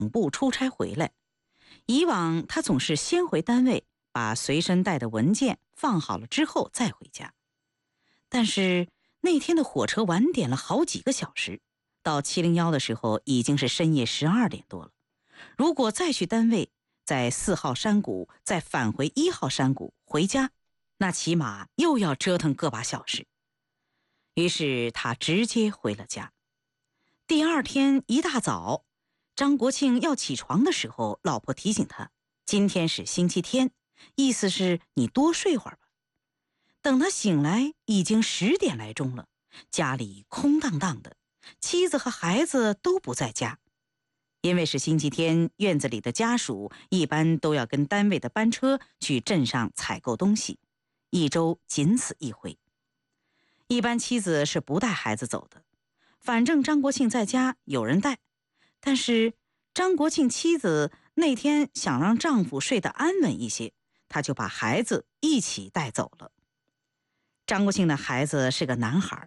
部出差回来。以往他总是先回单位，把随身带的文件放好了之后再回家。但是那天的火车晚点了好几个小时，到701的时候已经是深夜12点多了。如果再去单位，在4号山谷再返回1号山谷回家，那起码又要折腾个把小时。于是他直接回了家。第二天一大早，张国庆要起床的时候，老婆提醒他，今天是星期天，意思是你多睡会儿吧。等他醒来，已经10点来钟了，家里空荡荡的，妻子和孩子都不在家。因为是星期天，院子里的家属一般都要跟单位的班车去镇上采购东西，一周仅此一回。一般妻子是不带孩子走的，反正张国庆在家有人带。但是张国庆妻子那天想让丈夫睡得安稳一些，她就把孩子一起带走了。张国庆的孩子是个男孩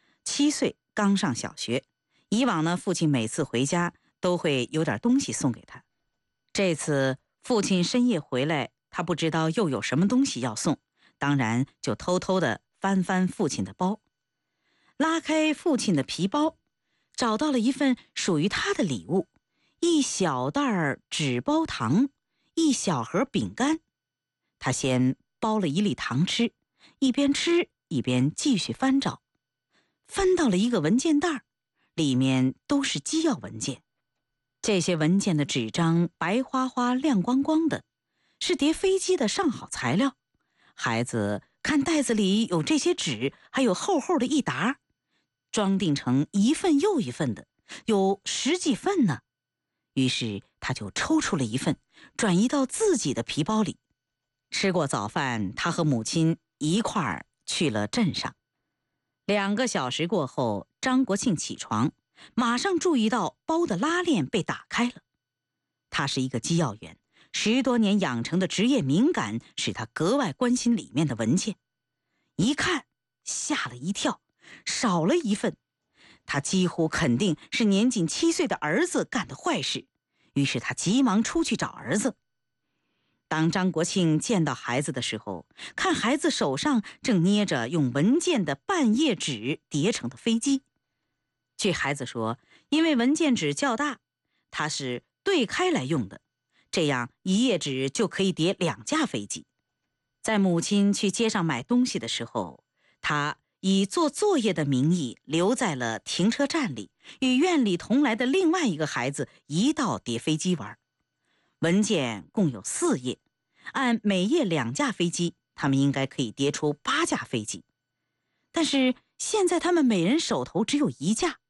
，7岁，刚上小学。以往呢，父亲每次回家都会有点东西送给他。这次父亲深夜回来，他不知道又有什么东西要送，当然就偷偷地翻翻父亲的包，拉开父亲的皮包，找到了一份属于他的礼物，一小袋纸包糖，一小盒饼干。他先包了1粒糖吃，一边吃一边继续翻找，翻到了一个文件袋，里面都是机要文件。这些文件的纸张白花花亮光光的，是叠飞机的上好材料。孩子看袋子里有这些纸，还有厚厚的一沓，装订成一份又一份的，有10几份呢。于是他就抽出了一份，转移到自己的皮包里。吃过早饭，他和母亲一块儿去了镇上。2个小时过后，张国庆起床，马上注意到包的拉链被打开了。他是一个机要员，10多年养成的职业敏感使他格外关心里面的文件。一看，吓了一跳，少了一份。他几乎肯定是年仅7岁的儿子干的坏事，于是他急忙出去找儿子。当张国庆见到孩子的时候，看孩子手上正捏着用文件的半页纸叠成的飞机。据孩子说，因为文件纸较大，它是对开来用的，这样1页纸就可以叠2架飞机。在母亲去街上买东西的时候，他以做作业的名义留在了停车站里，与院里同来的另外一个孩子一道叠飞机玩。文件共有4页，按每页2架飞机，他们应该可以叠出8架飞机。但是现在他们每人手头只有1架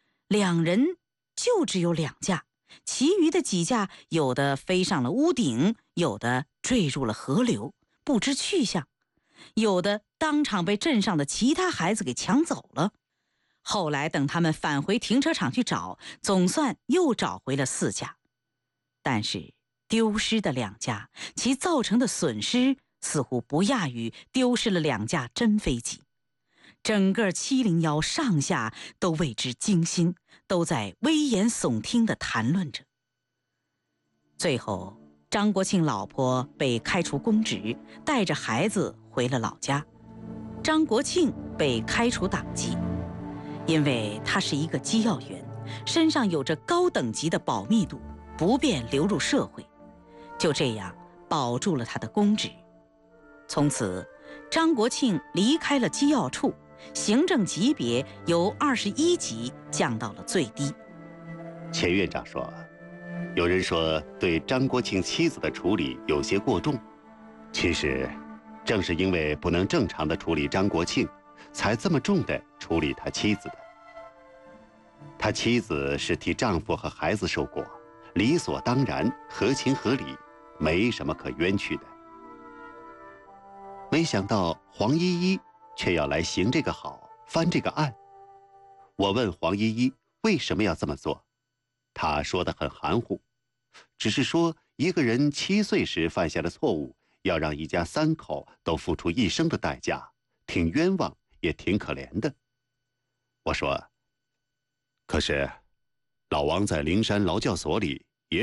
，2人就只有2架，其余的几架有的飞上了屋顶，有的坠入了河流，不知去向，有的当场被镇上的其他孩子给抢走了。后来等他们返回停车场去找，总算又找回了4架。但是丢失的2架，其造成的损失似乎不亚于丢失了2架真飞机。整个701上下都为之惊心，都在危言耸听地谈论着。最后，张国庆老婆被开除公职，带着孩子回了老家。张国庆被开除党籍，因为他是一个机要员，身上有着高等级的保密度，不便流入社会，就这样保住了他的公职。从此，张国庆离开了机要处，行政级别由21级降到了最低。 钱院长说，有人说对张国庆妻子的处理有些过重，其实正是因为不能正常的处理张国庆，才这么重的处理他妻子的。他妻子是替丈夫和孩子受过，理所当然，合情合理，没什么可冤屈的。没想到黄依依却要来行这个好，翻这个案。我问黄依依为什么要这么做，她说得很含糊，只是说一个人7岁时犯下的错误，要让一家3口都付出一生的代价，挺冤枉也挺可怜的。我说，可是老王在灵山劳教所里